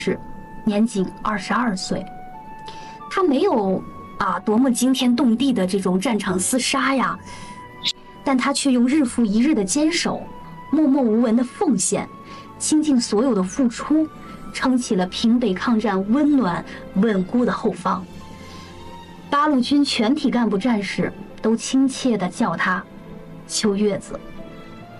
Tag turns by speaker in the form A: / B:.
A: 年仅22岁。他没有多么惊天动地的这种战场厮杀呀，但他却用日复一日的坚守，默默无闻的奉献，倾尽所有的付出，撑起了平北抗战温暖稳固的后方。八路军全体干部战士都亲切地叫他秋月子。